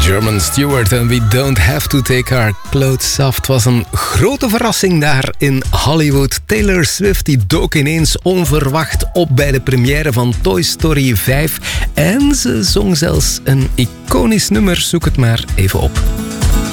German Stewart en We Don't Have to Take Our Clothes Off. Het was een grote verrassing daar in Hollywood. Taylor Swift die dook ineens onverwacht op bij de première van Toy Story 5. En ze zong zelfs een iconisch nummer. Zoek het maar even op.